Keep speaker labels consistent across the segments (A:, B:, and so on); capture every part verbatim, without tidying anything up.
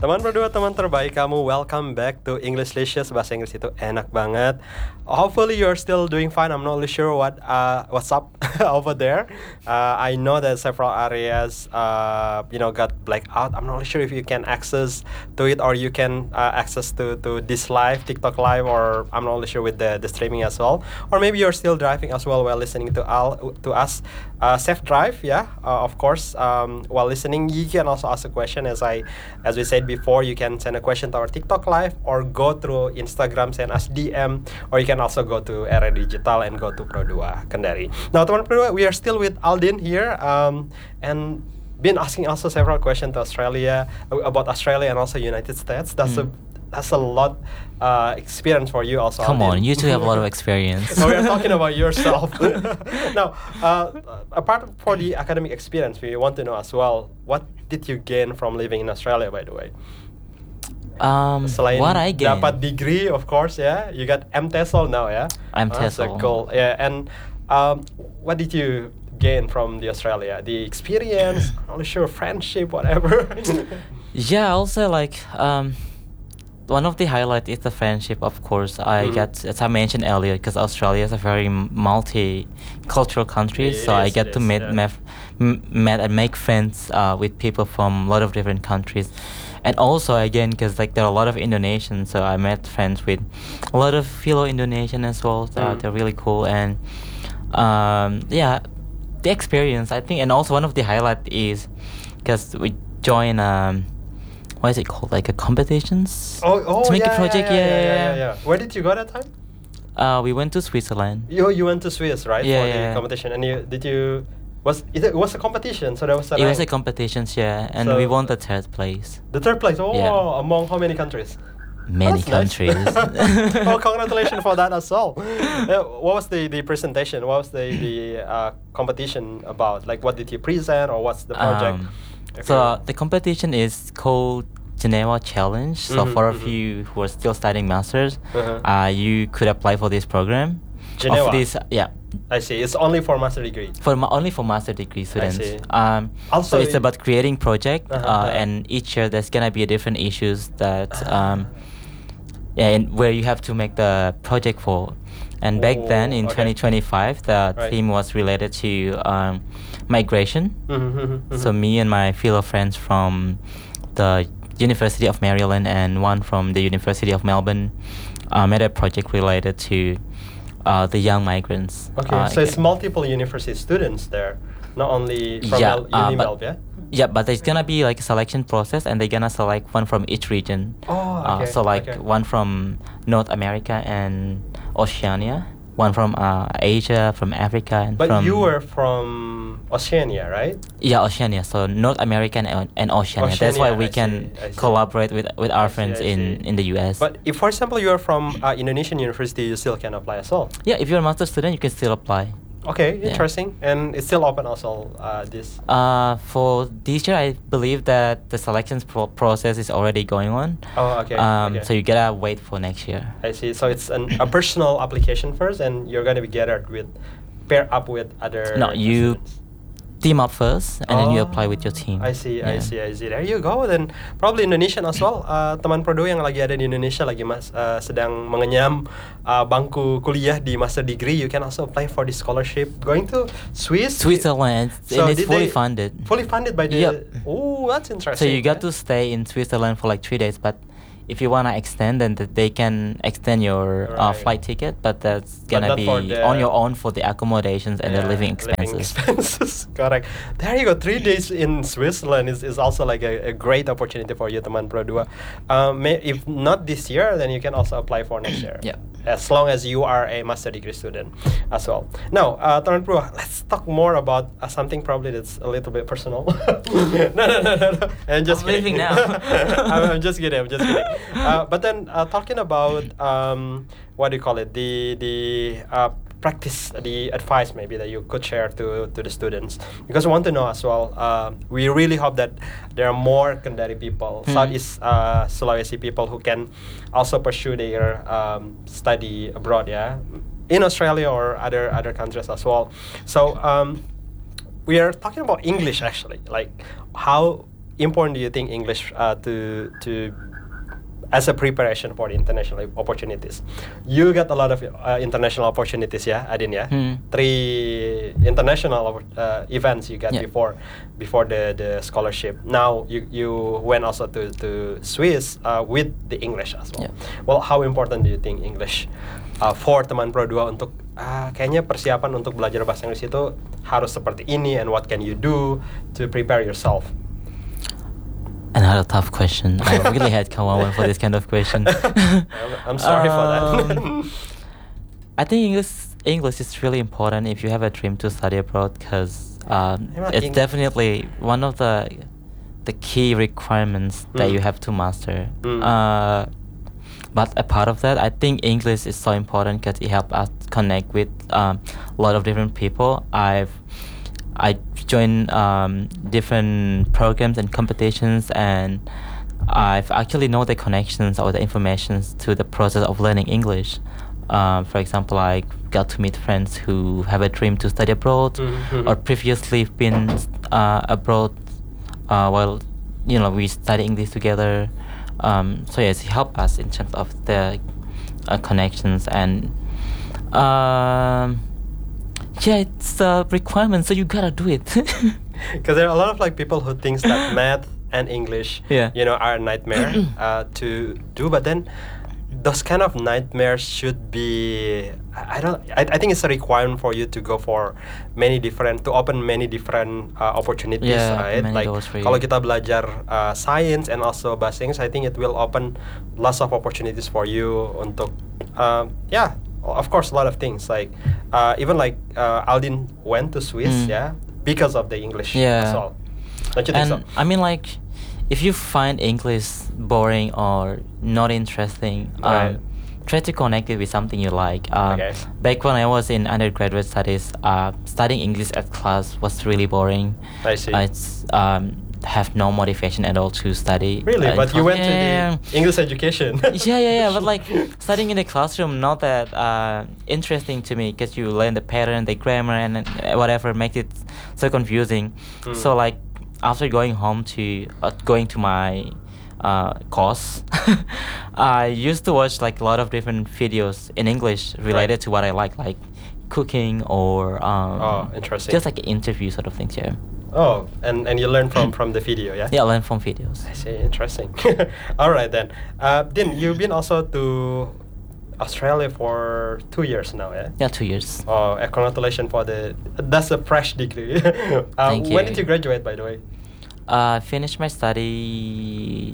A: Teman berdua, teman terbaik kamu, welcome back to English Licious. Bahasa Inggris itu enak banget. Hopefully you're still doing fine. I'm not really sure what uh, what's up over there. Uh, I know that several areas, uh, you know, got blacked out. I'm not really sure if you can access to it or you can uh, access to, to this live, TikTok live, or I'm not really sure with the, the streaming as well. Or maybe you're still driving as well while listening to all to us. Uh, safe drive, yeah, uh, of course. Um, while listening, you can also ask a question. As I, as we said before, you can send a question to our TikTok live or go through Instagram, send us D M, or you can also go to Era Digital and go to Pro dua Kendari. Now, teman Pro dua, we are still with Aldin here, um, and been asking also several questions to Australia about Australia and also United States. That's mm. a That's a lot uh, experience for you also.
B: Come
A: Aldin.
B: on, you two have a lot of experience.
A: So we are talking about yourself. Now, uh, apart for the academic experience, we want to know as well, what did you gain from living in Australia, by the way?
B: Um,
A: Selain
B: what I gained?
A: dapat degree, of course, yeah. You got M TESOL now, yeah?
B: I'm
A: Oh, that's a
B: TESOL.
A: goal. Yeah, and um, what did you gain from the Australia? The experience, I'm not sure, friendship, whatever.
B: Yeah, also like um, one of the highlight is the friendship. Of course, I
A: Mhm.
B: get, as I mentioned earlier, because Australia is a very multicultural country,
A: It
B: so I
A: is,
B: get
A: it
B: to
A: is,
B: meet,
A: yeah.
B: mef- m- meet and make friends uh, with people from a lot of different countries, and also again because like there are a lot of Indonesians, so I met friends with a lot of fellow Indonesian as well. So
A: Mm.
B: they're really cool, and um, yeah, the experience I think, and also one of the highlight is because we join um. What is it called? Like a competitions?
A: Oh, oh
B: to make
A: yeah,
B: a project,
A: yeah,
B: yeah,
A: yeah,
B: yeah,
A: yeah, yeah. Where did you go that time?
B: Uh, we went to Switzerland.
A: You you went to Swiss, right?
B: Yeah,
A: for
B: yeah.
A: the competition, and you did you was it, it was a competition, so there was a
B: It was a
A: rank.
B: competitions, yeah, and
A: So-
B: we won the third place.
A: The third place. Oh,
B: Yeah.
A: among how many countries?
B: Many
A: That's nice.
B: countries.
A: Oh, congratulations for that as well. Uh, what was the, the presentation? What was the the uh, competition about? Like, what did you present, or what's the project?
B: Um,
A: If
B: so
A: you-
B: uh, the competition is called Geneva Challenge. So
A: Mhm,
B: for a
A: mhm.
B: few who are still studying masters,
A: Uh-huh.
B: uh, you could apply for this program.
A: Geneva.
B: Of this, yeah,
A: I see. It's only for master degree.
B: for ma- only for master degree students.
A: see.
B: Um,
A: Also
B: so it's
A: i-
B: about creating project,
A: Uh-huh,
B: uh,
A: uh-huh.
B: and each year there's gonna be a different issues that, um, yeah, and where you have to make the project for. And back then
A: Oh,
B: in
A: okay.
B: twenty twenty-five, the
A: Right.
B: theme was related to um, migration.
A: Mm-hmm,
B: So me and my fellow friends from the University of Maryland and one from the University of Melbourne uh, made a project related to uh, the young migrants.
A: Okay,
B: Uh,
A: so it's multiple university students there, not only from
B: Yeah,
A: Mel-
B: uh,
A: Unimelb,
B: but-
A: yeah?
B: Yeah, but there's gonna be like a selection process, and they're gonna select one from each region.
A: Oh,
B: Uh,
A: okay.
B: so like
A: okay.
B: one from North America and Oceania, one from uh, Asia, from Africa, and
A: But
B: from
A: you were from Oceania, right?
B: yeah Oceania. So North America and, and Oceania. That's why
A: Oceania,
B: we
A: I
B: can
A: see, I see.
B: collaborate with with
A: I
B: our
A: see,
B: friends
A: I
B: in
A: see.
B: in the U S.
A: But if, for example, you are from uh, Indonesian university, you still can apply as well.
B: yeah, if you're a master student, you can still apply.
A: Okay,
B: Yeah.
A: interesting. And it's still open also, uh, this.
B: Uh, for this year, I believe that the selections pro- process is already going on.
A: Oh, okay.
B: Um,
A: okay.
B: so you gotta wait for next year.
A: I see. So it's an, a personal application first, and you're going to be gathered with, pair up with other
B: No, you
A: students.
B: Team up first, and then you
A: Oh,
B: apply with your team.
A: I see, I
B: Yeah.
A: see, I see. There you go. Then probably Indonesian as well. Uh, teman Prodo yang lagi ada di Indonesia lagi mas uh, sedang mengenyam uh, bangku kuliah di master degree. You can also apply for the scholarship. Going to Swiss.
B: Switzerland,
A: So
B: and it's
A: did
B: fully
A: they-
B: funded.
A: Fully funded by the.
B: Yep.
A: Oh, that's
B: So
A: interesting.
B: you got to
A: yeah.
B: stay in Switzerland for like three days, but if you wanna extend, then th- they can extend your uh,
A: Right.
B: flight ticket, but that's
A: But
B: gonna
A: not
B: be
A: for the-
B: on your own for the accommodations and the
A: Yeah,
B: living expenses.
A: expenses. Correct. There you go. Three days in Switzerland is, is also like a, a great opportunity for you, teman Pro dua. Um, may, if not this year, then you can also apply for next year.
B: Yeah.
A: As long as you are a master degree student as well. Now, uh, teman Pro, let's talk more about uh, something probably that's a little bit personal. no, no, no, no, no. I'm just
B: I'm
A: kidding.
B: leaving now.
A: I'm, I'm just kidding. I'm just kidding. Uh, but then uh, talking about um, what do you call it? The the uh, practice, the advice maybe that you could share to to the students, because I want to know as well. Uh, we really hope that there are more Kendari people,
B: Mhm.
A: Southeast uh, Sulawesi people who can also pursue their um, study abroad, yeah, in Australia or other other countries as well. So um, we are talking about English actually, like how important do you think English uh, to to as a preparation for the international opportunities? You got a lot of uh, international opportunities, yeah, Adin, yeah.
B: Hmm.
A: Three international uh, events you got
B: Yeah.
A: before before the, the scholarship. Now you you went also to to Swiss uh, with the English as well.
B: Yeah.
A: Well, how important do you think English uh, for teman Pro dua untuk ah, kayaknya persiapan untuk belajar bahasa Inggris itu harus seperti ini, and what can you do to prepare yourself?
B: Another tough question. I really had Kawawan for this kind of question.
A: I'm, I'm sorry for that.
B: Um, I think English English is really important if you have a dream to study abroad, because um,
A: Emang
B: it's
A: Eng-
B: definitely one of the the key requirements that
A: Mm.
B: you have to master.
A: Mm.
B: Uh, but a part of that, I think English is so important because it helps us connect with um, a lot of different people. I've I joined um, different programs and competitions, and I've actually know the connections or the informations to the process of learning English. Um, for example, I got to meet friends who have a dream to study abroad,
A: Mhm.
B: or previously been uh, abroad uh, while you know we study English together. Um, so yes, it helped us in terms of the uh, connections, and um, yeah, it's a requirement, so you gotta do it.
A: Because there are a lot of like people who thinks that math and English,
B: Yeah.
A: you know, are a nightmare uh, to do. But then those kind of nightmares should be. I I don't. I, I think it's a requirement for you to go for many different to open many different uh, opportunities,
B: Yeah,
A: right?
B: many
A: Like
B: doors for you.
A: kalau kita belajar uh, science and also bahasa Inggris, I think it will open lots of opportunities for you untuk, um, yeah. Of course, a lot of things like uh, even like uh, Aldin went to Swiss,
B: Mm.
A: yeah, because of the English
B: Yeah.
A: as well. Don't you think
B: And
A: so?
B: I mean, like, if you find English boring or not interesting,
A: Right.
B: um, try to connect it with something you like. Um,
A: Okay.
B: Back when I was in undergraduate studies, uh, studying English at class was really boring.
A: I see.
B: Uh, it's um, have no motivation at all to study.
A: Really,
B: uh, in
A: but you
B: class.
A: went
B: Yeah.
A: to the English education.
B: yeah, yeah, yeah. But like studying in the classroom, not that uh, interesting to me, because you learn the pattern, the grammar, and then, uh, whatever makes it so confusing.
A: Mm.
B: So like after going home to uh, going to my uh, course, I used to watch like a lot of different videos in English related
A: Right.
B: to what I like, like cooking or um,
A: Oh, interesting.
B: just like interview sort of things. Yeah,
A: Oh, and, and you learn from, from the video, yeah?
B: yeah, I learn from videos.
A: I see, interesting. All right then. Uh, Din, you've been also to Australia for two years now, yeah?
B: Yeah, two years.
A: Oh, uh, congratulations for the. That's a fresh degree. uh,
B: Thank
A: When
B: you.
A: did you graduate, by the way?
B: Uh, I finished my study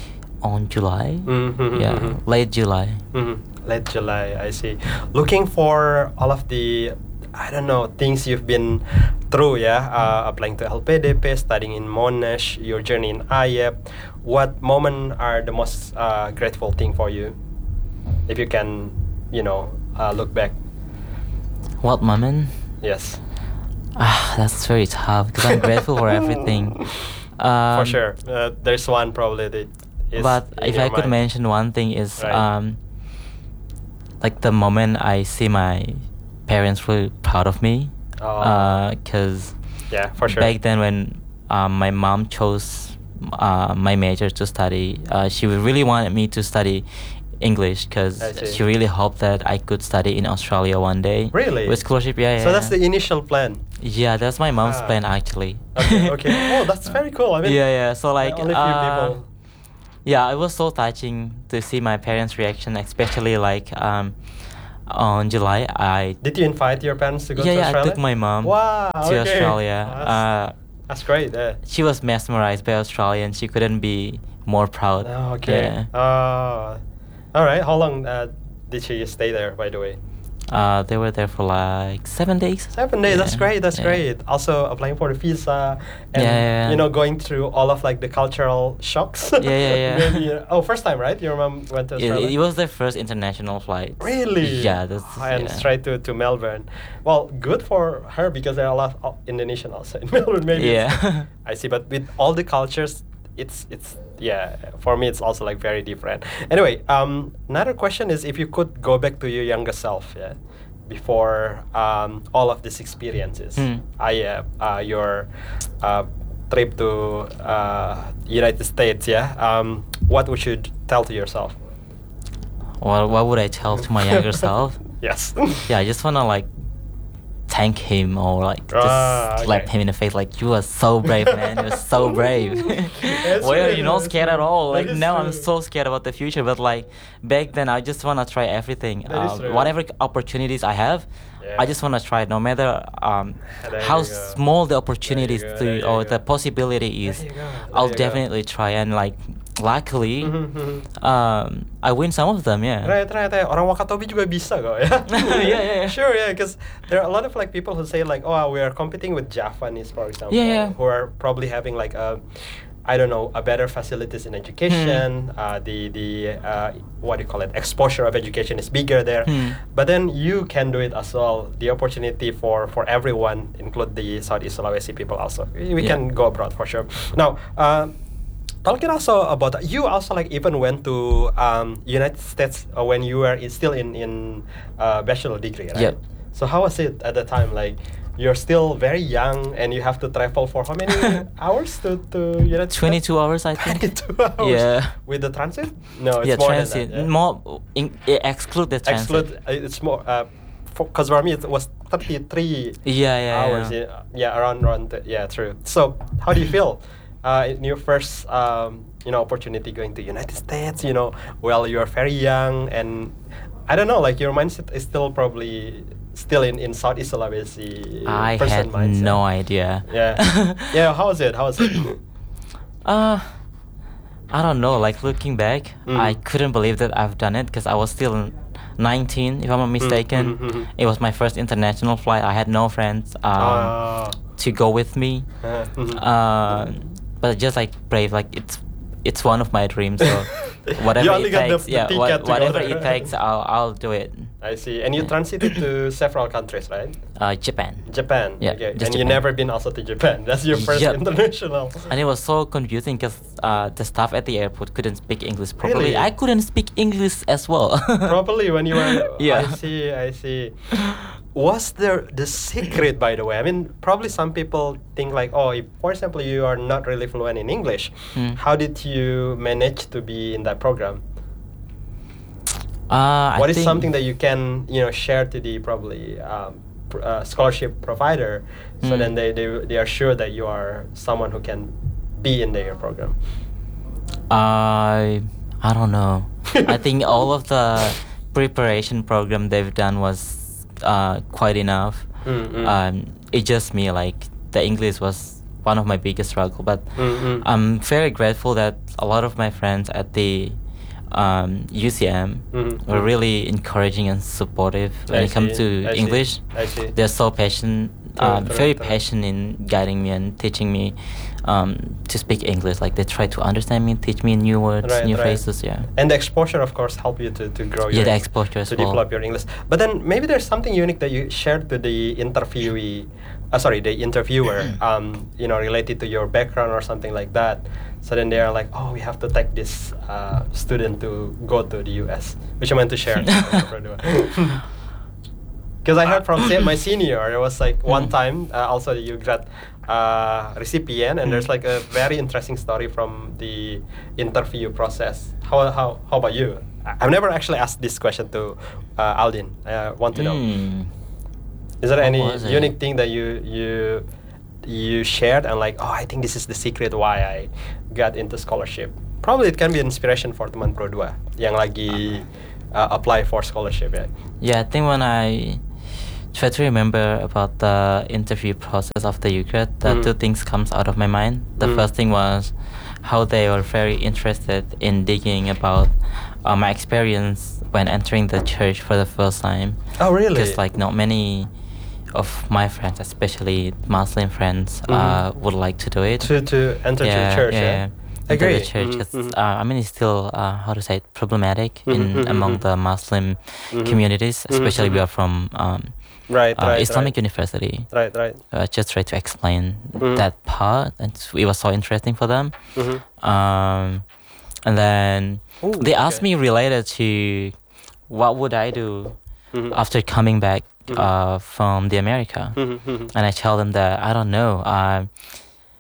B: on July.
A: Mhm,
B: Yeah,
A: mhm.
B: late July.
A: Mhm. Late July, I see. Looking for all of the, I don't know, things you've been through, yeah? Uh, applying to L P D P, studying in Monash, your journey in I E P. What moment are the most uh, grateful thing for you? If you can, you know, uh, look back.
B: What moment?
A: Yes.
B: Ah, that's very tough because I'm grateful for everything. Um,
A: for sure. Uh, there's one probably that is
B: But
A: in
B: if
A: your
B: I could
A: mind.
B: mention one thing is
A: Right.
B: um, like the moment I see my parents really proud of me.
A: Oh.
B: Because
A: Yeah, for sure.
B: back then when um, my mom chose uh, my major to study, uh, she really wanted me to study English because
A: I see.
B: she really hoped that I could study in Australia one day.
A: Really?
B: With scholarship, yeah, yeah.
A: So that's the initial plan.
B: Yeah, that's my mom's
A: Ah.
B: plan actually.
A: Okay, okay. Oh, that's very cool. I mean,
B: yeah, yeah. So like,
A: only few
B: uh,
A: people.
B: yeah, it was so touching to see my parents' reaction, especially like um, on July. I
A: Did you invite your parents to go
B: yeah,
A: to
B: yeah. I
A: Australia?
B: took my mom
A: Wow,
B: to
A: okay.
B: Australia.
A: That's,
B: Uh,
A: that's great. Yeah.
B: she was mesmerized by Australia, and she couldn't be more proud.
A: Oh, okay.
B: Yeah.
A: Uh, all right. How long uh, did she stay there, by the way?
B: Uh, they were there for like seven days.
A: Seven days. That's
B: Yeah,
A: great. That's
B: yeah.
A: great. Also applying for the visa and
B: Yeah, yeah, yeah.
A: you know going through all of like the cultural shocks.
B: Yeah, yeah, yeah.
A: Maybe, uh, oh, first time, right? Your mom went to
B: It,
A: Australia.
B: it was their first international flight.
A: Really?
B: Yeah, that's
A: and
B: yeah.
A: straight to, to Melbourne. Well, good for her because there are a lot of Indonesian also in Melbourne. Maybe. it's-
B: Yeah.
A: I see, but with all the cultures, it's it's yeah. For me, it's also like very different. Anyway, um, another question is if you could go back to your younger self, yeah, before um all of these experiences,
B: Hmm.
A: I uh, uh your uh trip to uh, United States, yeah, um, what would you tell to yourself?
B: Well, what would I tell to my younger self?
A: Yes.
B: Yeah, I just wanna like thank him or like just
A: Ah,
B: slap
A: okay.
B: him in the face like you are so brave, man. You're so brave.
A: That's
B: Well,
A: true,
B: you're not
A: that's
B: scared at
A: true.
B: all.
A: That
B: Like
A: is
B: now I'm
A: true.
B: so scared about the future, but like back then I just wanna try everything.
A: That is
B: Uh,
A: true.
B: whatever opportunities I have,
A: Yeah.
B: I just wanna try it, no matter um,
A: There
B: how
A: you go.
B: small the opportunities
A: go,
B: to
A: there you
B: or
A: go.
B: the possibility is.
A: There you go, there
B: I'll
A: you go.
B: definitely try, and like luckily,
A: Mhm, mhm.
B: um, I win some of them. Yeah.
A: Right, right, right. Orang Wakatobi juga bisa kok ya.
B: Yeah, yeah, yeah.
A: Sure, yeah, because there are a lot of like people who say like, oh, we are competing with Japanese, for example,
B: Yeah, yeah.
A: who are probably having like a, I don't know, a better facilities in education.
B: Hmm.
A: Uh, the the uh, what do you call it? Exposure of education is bigger there.
B: Hmm.
A: But then you can do it as well. The opportunity for for everyone, include the Southeast Sulawesi people also. We, we
B: Yeah.
A: can go abroad for sure. Now. Uh, Talking also about that, you also like even went to um, United States uh, when you were in, still in in uh, bachelor degree, right?
B: Yep.
A: So how was it at the time? Like you're still very young and you have to travel for how many hours to to United
B: twenty-two
A: States?
B: hours, I think.
A: twenty-two hours.
B: Yeah.
A: With the transit? No, it's
B: Yeah,
A: more
B: transit.
A: than that. Yeah.
B: More in, eh, exclude the transit.
A: Exclude. uh, It's more. Because for, for me it was thirty-three
B: Yeah, yeah,
A: hours.
B: yeah.
A: Yeah, yeah around around. The, yeah, true. So how do you feel? Uh, in your first, um, you know, opportunity going to United States, you know, well, you are very young, and I don't know, like your mindset is still probably still in in Southeast Sulawesi.
B: I
A: person
B: had
A: mindset.
B: no idea.
A: Yeah, yeah. How was it? How was it?
B: Uh, I don't know. Like looking back,
A: Mm.
B: I couldn't believe that I've done it because I was still nineteen, if I'm not mistaken.
A: mhm, mhm.
B: It was my first international flight. I had no friends um,
A: Ah.
B: to go with me.
A: Uh, mhm.
B: Uh, but just like brave, like it's it's one of my dreams. So whatever
A: only
B: it
A: got the-
B: takes,
A: the
B: yeah,
A: ticket
B: what,
A: to go
B: whatever
A: there.
B: it takes, I'll I'll do it.
A: I see. And you
B: Yeah.
A: transited to several countries, right?
B: Uh, Japan.
A: Japan.
B: Yeah,
A: Okay.
B: just
A: And you
B: Japan.
A: never been also to Japan. That's your first
B: Yep.
A: international.
B: And it was so confusing because uh, the staff at the airport couldn't speak English properly.
A: Really?
B: I couldn't speak English as well.
A: Properly when you were.
B: Yeah.
A: I see. I see. Was there the secret, by the way? I mean, probably some people think like, oh, if, for example, you are not really fluent in English,
B: Hmm.
A: how did you manage to be in that program?
B: Uh,
A: What
B: I
A: is
B: think,
A: something that you can, you know, share to the probably um, pr- uh, scholarship provider, so
B: Hmm.
A: then they, they they are sure that you are someone who can be in their program.
B: I I don't know. I think all of the preparation program they've done was uh, quite enough.
A: Mm, mm.
B: Um, it's just me. Like the English was one of my biggest struggle, but
A: Mm, mm.
B: I'm very grateful that a lot of my friends at the um, U C M
A: Mhm,
B: were
A: mhm.
B: really encouraging and supportive when
A: I
B: it comes
A: see,
B: to
A: I see,
B: English.
A: I see.
B: They're so passionate,
A: True,
B: um,
A: true,
B: very
A: true.
B: passionate in guiding me and teaching me um, to speak English. Like they try to understand me, teach me new words,
A: Right,
B: new
A: right.
B: phrases. Yeah.
A: And the exposure, of course, help you to, to grow
B: Yeah,
A: your
B: the exposure as
A: to
B: well.
A: develop your English. But then maybe there's something unique that you shared to the interviewee, uh, sorry, the interviewer, um, you know, related to your background or something like that. So then they are like, oh, we have to take this uh, student to go to the U S, which I meant to share. Because I heard from se- my senior, it was like one
B: Mm.
A: time, uh, also the U grad uh, recipient, and there's
B: Mm.
A: like a very interesting story from the interview process. How, how, how about you? I- I've never actually asked this question to uh, Aldin. I want to know.
B: Mm.
A: Is there
B: What
A: any
B: was it?
A: unique thing that you you you shared and like, oh, I think this is the secret why I got into scholarship? Probably it can be inspiration for teman Pro dua yang lagi uh, apply for scholarship ya.
B: Yeah, I think when I try to remember about the interview process of the U grad, the
A: Mm.
B: two things comes out of my mind. The
A: Mm.
B: first thing was how they were very interested in digging about uh, my experience when entering the church for the first time.
A: Oh, really?
B: Because like not many of my friends, especially Muslim friends,
A: Mhm.
B: uh, would like to do it.
A: to to enter to the church, yeah.
B: Enter
A: Agree.
B: the church.
A: Mhm,
B: 'cause,
A: mhm.
B: uh, I mean, it's still uh, how to say it, problematic
A: Mhm,
B: in
A: mhm,
B: among
A: mhm.
B: the Muslim
A: Mhm.
B: communities,
A: Mhm,
B: especially we
A: mhm.
B: are from um,
A: Right,
B: uh,
A: right,
B: Islamic
A: right.
B: University.
A: Right, right.
B: Uh, just try to explain
A: Mhm.
B: that part, and it was so interesting for them.
A: Mhm.
B: Um, and then
A: Ooh,
B: they asked
A: okay.
B: me related to what would I do
A: Mhm.
B: after coming back
A: Mhm.
B: uh, from the America.
A: Mhm, mhm.
B: And I tell them that I don't know. Um,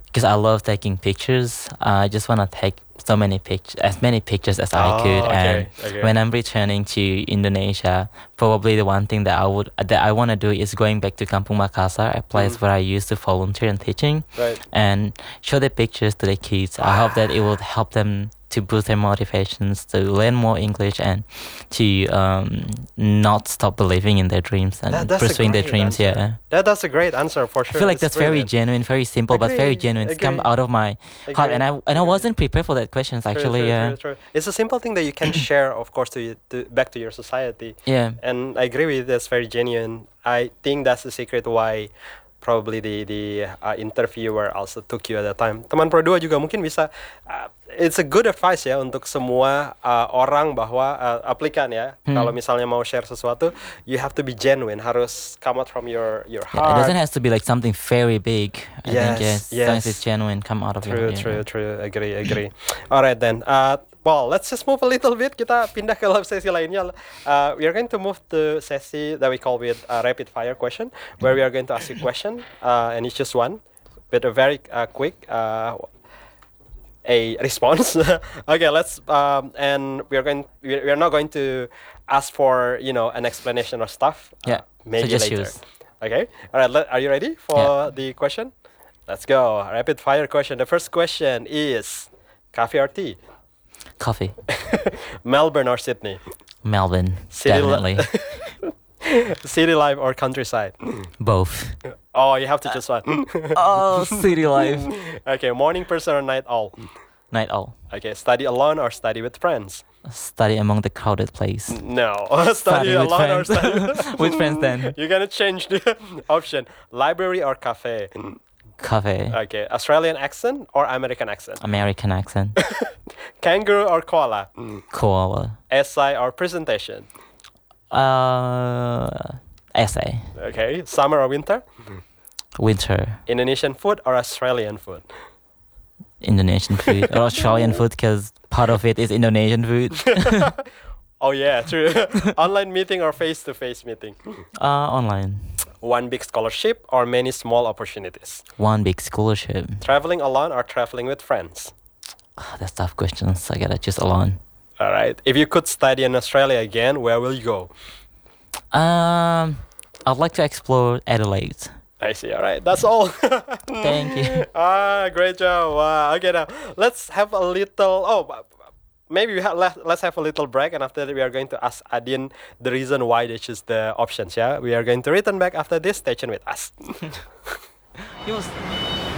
B: because I love taking pictures. Uh, I just want to take so many pictures, as many pictures as I
A: Oh,
B: could.
A: okay,
B: And
A: okay.
B: when I'm returning to Indonesia, probably the one thing that I would that I want to do is going back to Kampung Makassar, a place
A: Mhm.
B: where I used to volunteer and teaching,
A: Right.
B: and show the pictures to the kids. I hope that it will help them to boost their motivations to learn more English and to um, not stop believing in their dreams and
A: That- that's a
B: pursuing their
A: great
B: dreams.
A: answer.
B: Yeah.
A: That, that's a great answer for sure.
B: I feel like
A: It's
B: that's very
A: brilliant.
B: genuine, very simple, but very
A: Agree,
B: genuine. It's come
A: agree.
B: out of my heart, and I
A: Agree,
B: and I
A: agree.
B: wasn't prepared for that questions
A: True,
B: actually.
A: true,
B: yeah,
A: true, true. It's a simple thing that you can share, of course, to, you, to back to your society.
B: yeah,
A: And I agree with you, that's very genuine. I think that's the secret why probably the the uh, interviewer also took you at that time. Teman Pro dua juga mungkin bisa uh, it's a good advice ya untuk semua uh, orang bahwa uh, aplikan ya.
B: Hmm.
A: Kalau misalnya mau share sesuatu, you have to be genuine, harus come out from your your
B: yeah. It
A: heart.
B: doesn't have to be like something very big. I think
A: Yes,
B: yes, as long as
A: yes.
B: it's genuine, come out of
A: True,
B: your
A: true, true. Agree, agree. Alright then. Uh, well, let's just move a little bit. Kita pindah ke sesi lainnya. Uh, we are going to move to sesi that we call with uh, rapid fire question, where we are going to ask you a question, uh, and it's just one, with a very uh, quick uh, a response. Okay, let's um, and we are going. We we are not going to ask for you know an explanation or stuff.
B: Yeah,
A: Uh, maybe
B: so just
A: later.
B: choose.
A: Okay. All right. Let, are you ready for the question? Let's go. Rapid fire question. The first question is coffee or tea?
B: Coffee.
A: Melbourne or Sydney?
B: Melbourne,
A: City li-
B: definitely.
A: City life or countryside?
B: Both.
A: Oh, you have to choose one.
B: Oh, city life.
A: Okay, morning person or night owl?
B: Night owl.
A: Okay, study alone or study with friends?
B: Study among the crowded place.
A: No, study
B: Study with
A: alone or
B: friends.
A: study
B: With friends then.
A: You're gonna change the option. Library or cafe?
B: Cafe.
A: Okay, Australian accent or American accent?
B: American accent.
A: Kangaroo or koala?
B: Koala.
A: Essay or presentation?
B: Uh, essay.
A: Okay, summer or winter?
B: Winter.
A: Indonesian food or Australian food?
B: Indonesian food or Australian food because part of it is Indonesian food.
A: Oh yeah, true. Online meeting or face-to-face meeting?
B: uh, online.
A: One big scholarship or many small opportunities?
B: One big scholarship.
A: Traveling alone or traveling with friends?
B: Ah, that's tough questions. I gotta choose alone.
A: All right. If you could study in Australia again, where will you go?
B: Um, I'd like to explore Adelaide.
A: I see. All right. That's all.
B: Thank you.
A: Ah, great job. Wow. Okay, now let's have a little. Oh, b- b- maybe we ha- let, let's have a little break, and after that we are going to ask Adin the reason why they choose the options. Yeah, we are going to return back after this. Stay tuned with us.
B: He was.